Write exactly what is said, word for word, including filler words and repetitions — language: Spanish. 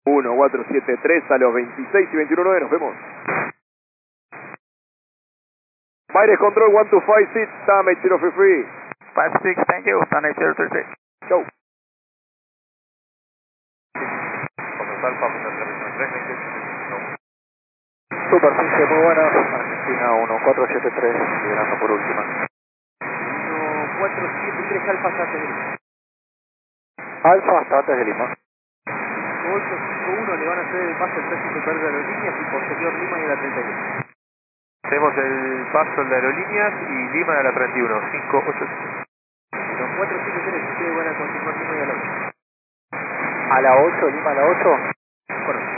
uno cuatro siete tres a los veintiséis y veintiuno nueve, nos vemos. Maires Control one two five six, damage zero three three. five six, thank you, damage zero three three. Chau. Superficie muy buena, Argentina uno cuatro siete tres, liberando por última. uno cuatro siete tres Alfa State de Lima. Alfa hasta antes de Lima. ocho cinco uno le van a hacer el paso al tráfico superior de aerolíneas y posterior Lima y a la treinta y uno. Hacemos el paso de aerolíneas y Lima a la treinta y uno, cinco ocho cinco. Los cuatro siete tres ustedes van a continuar Lima y a la ocho. A la ocho, Lima a la ocho.